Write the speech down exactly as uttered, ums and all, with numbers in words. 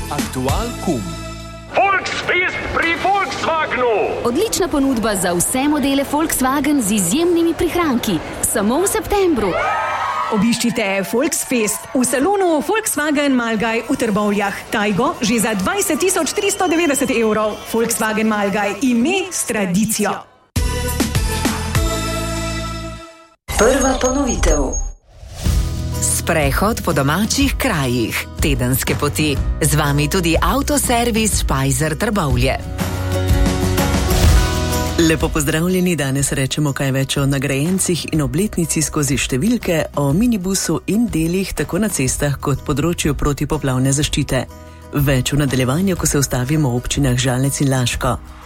Aktual kum. Volksfest pri Volkswagenu! Odlična ponudba za vse modele Volkswagen z izjemnimi prihranki. Samo v septembru. Obiščite Volksfest v salonu Volkswagen Malgaj v Trbovljah. Tajgo že za dvajset tisoč tristo devetdeset evrov. Volkswagen Malgaj, ime s tradicijo. Prva ponovitev. Sprehod po domačih krajih. Tedenske poti. Z vami tudi avtoservis Špajzer Trbovlje. Lepo pozdravljeni, danes rečemo kaj več o nagrajencih in obletnici skozi številke, o minibusu in delih tako na cestah kot področju protipoplavne zaščite. Več v nadaljevanju, ko se ustavimo v občinah Žalec in Laško.